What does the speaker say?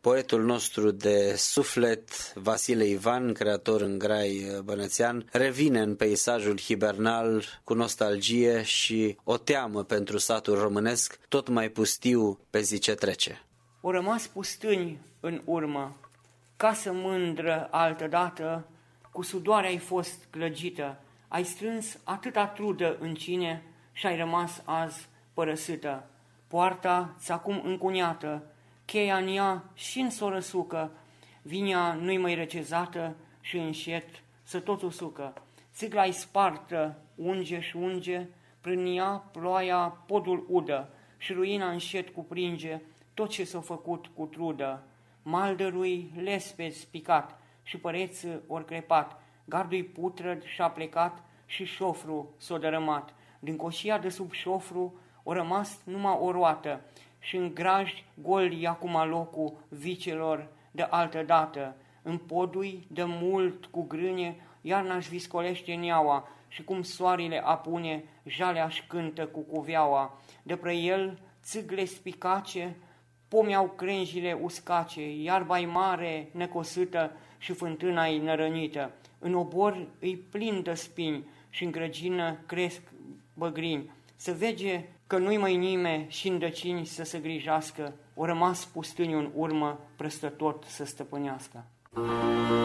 Poetul nostru de suflet, Vasile Ivan, creator în Grai Bănățean, revine în peisajul hibernal cu nostalgie și o teamă pentru satul românesc, tot mai pustiu pe zi ce trece. O rămas pustâni în urmă, casă mândră altădată, cu sudoare ai fost clăgită, ai strâns atâta trudă în cine și ai rămas azi părăsită. Poarta ți acum încuniată, cheia în ea și în sorăsucă, vinia nu-i mai recezată și înșet să tot usucă. Țigla-i spartă, unge și unge, prin ea ploaia podul udă și ruina înșet cupringe tot ce s-a făcut cu trudă. Maldărui lespezi picat și păreți ori crepat, gardul-i putrăd și-a plecat și șofru s-o dărâmat. Din coșia de sub șofru o rămas numai o roată și în graj gol e acum locul vicelor de altă dată. În podui de mult cu grâne iarna-și viscolește neaua și cum soarele apune jalea-și cântă cu cuveaua. De pre el țigle spicace, pomi au crenjile uscace, iarba-i mare, necosită și fântâna-i nărănită. În obor îi plin de spini și în grăgină cresc băgrini. Să vege că nu-i mai nime și îndăcini să se grijească, o rămas pustâniul în urmă, prăstă tot să stăpânească.